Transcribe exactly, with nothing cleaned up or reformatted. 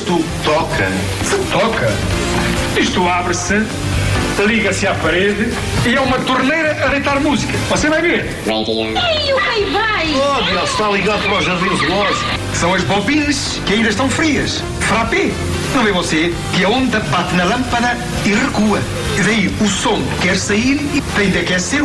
Isto toca. Se toca. Isto abre-se, liga-se à parede e é uma torneira a deitar música. Você vai ver. Ei, o rei vai! Oh, Deus, está ligado para o jardim zoológico. São as bobinas que ainda estão frias. Frappé. Não vê você que a onda bate na lâmpada e recua. E daí o som quer sair e tem de aquecer